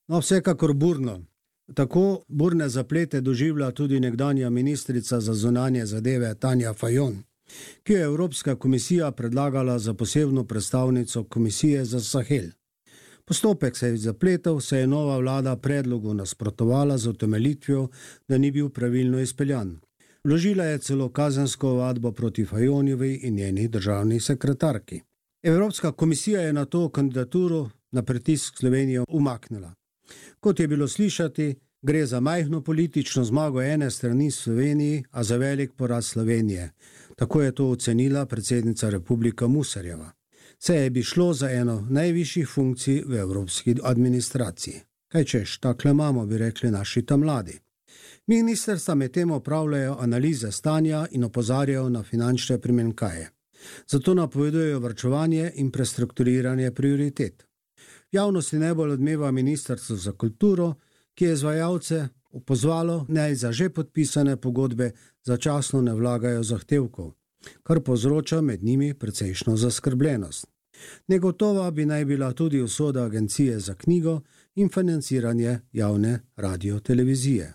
No, vsekakor burno. Tako burne zaplete doživlja tudi nekdanja ministrica za zunanje zadeve Tanja Fajon, ki je Evropska komisija predlagala za posebno predstavnico komisije za Sahel. Postopek se je zapletel, se je nova vlada predlogu nasprotovala z utemeljitvijo, da ni bil pravilno izpeljan. Vložila je celo kazensko ovadbo proti Fajonjevi in njeni državni sekretarki. Evropska komisija je na to kandidaturo na pritisk Slovenijo umaknila. Kot je bilo slišati, gre za majhno politično zmago ene strani Sloveniji, a za velik poraz Slovenije. Tako je to ocenila predsednica Republika Musarjeva. Saj bi šlo za eno najvišjih funkcij v evropski administraciji. Kaj češ, takle imamo, bi rekli naši tam mladi. Ministrstva medtem opravljajo analize stanja in opozarjajo na finančne primanjkljaje. Zato napovedujejo varčevanje in prestrukturiranje prioritet. V javnosti najbolj odmeva Ministrstvo za kulturo, ki je izvajalce pozvalo, naj za že podpisane pogodbe začasno ne vlagajo zahtevkov, kar povzroča med njimi precejšno zaskrbljenost. Negotova bi naj bila tudi usoda Agencije za knjigo in financiranje javne radiotelevizije.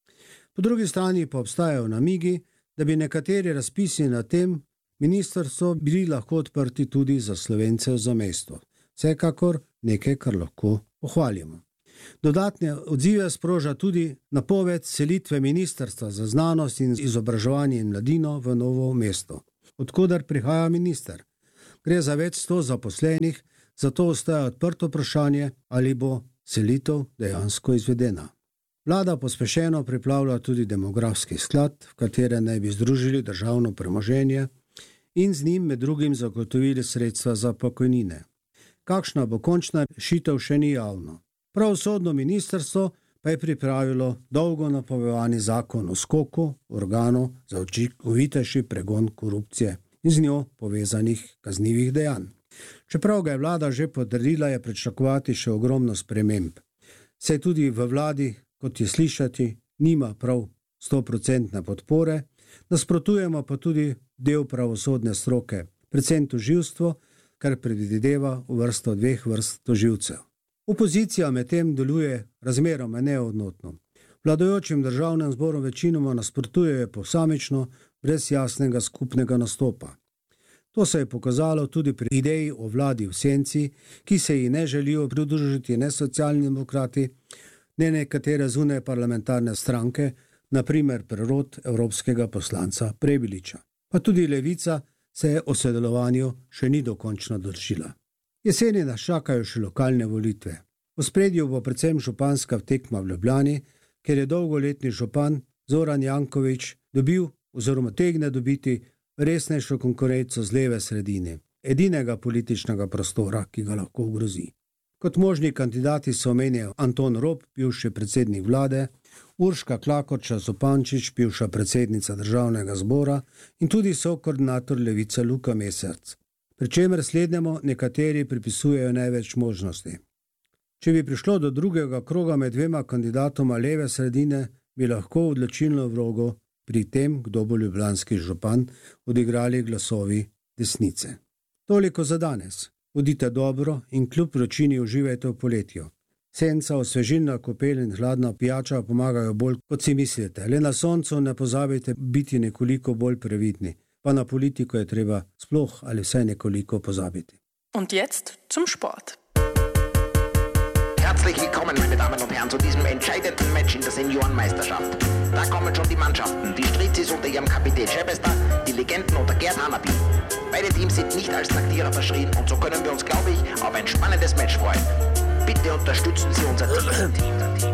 Po drugi strani pa obstajajo namigi, da bi nekateri razpisi na tem ministrstvu bili lahko odprti tudi za Slovence v zamejstvu. Vsekakor nekaj, kar lahko pohvalimo. Dodatne odzive sproža tudi napoved selitve Ministrstva za znanost in izobraževanje in mladino v Novo mesto, odkudar prihaja minister. Gre za več 100 zaposlenih, zato ostaja odprto vprašanje, ali bo selitev dejansko izvedena. Vlada pospešeno pripravlja tudi demografski sklad, v katerem naj bi združili državno premoženje in z njim med drugim zagotovili sredstva za pokojnine. Kakšna bo končna rešitev, še ni javno. Pravosodno ministrstvo pa je pripravilo dolgo napovedovani zakon o skoku organov za učinkovitejši pregon korupcije in z njo povezanih kaznivih dejanj. Čeprav ga je vlada že potrdila, je pričakovati še ogromno sprememb. Saj tudi v vladi, kot je slišati, nima prav 100% podpore, nasprotujemo pa tudi del pravosodne stroke, predvsem tožilstvo, kar predvideva uvrsto 2 vrst tožilcev. Opozicija medtem deluje razmeroma neodnotno. Vladajočim državnem zborom večinoma nasprotujejo posamično, brez jasnega skupnega nastopa. To se je pokazalo tudi pri ideji o vladi v senci, ki se ji ne želijo pridružiti ne socialni demokrati, ne nekatere zunaj parlamentarne stranke, na primer prerod evropskega poslanca Prebiliča. Pa tudi Levica se o sodelovanju še ni dokončno odločila. Jeseni nas čakajo še lokalne volitve. V ospredju bo predvsem županska tekma v Ljubljani, ker je dolgoletni župan Zoran Janković dobil oziroma tegne dobiti resnejšo konkurenco z leve sredine, edinega političnega prostora, ki ga lahko ogrozi. Kot možni kandidati so omenjajo Anton Rop, bivši predsednik vlade, Urška Klakočar Zupančič, bivša predsednica državnega zbora in tudi sokoordinator Levice Luka Mesec. Pričemer slednjemu nekateri pripisujejo največ možnosti. Če bi prišlo do drugega kroga med 2 kandidatoma leve sredine, bi lahko odločilno vlogo pri tem, kdo bo ljubljanski župan, odigrali glasovi desnice. Toliko za danes. Bodite dobro in kljub vročini uživajte v poletju. Senca, osvežilna kopel in hladna pijača pomagajo bolj, kot si mislite. Le na soncu ne pozabite biti nekoliko bolj previdni. Pa na politiko je treba sploh ali vsaj nekoliko pozabiti. Und jetzt zum Sport. Herzlich willkommen, meine Damen und Herren, zu diesem entscheidenden Match in der Seniorenmeisterschaft. Da kommen schon die Mannschaften, die Stritzis unter ihrem Kapitän Schebester, die Legenden unter Gerd Hanapi. Beide Teams sind nicht als Taktierer verschrien und so können wir uns, glaube ich, auf ein spannendes Match freuen. Bitte unterstützen Sie unser Team.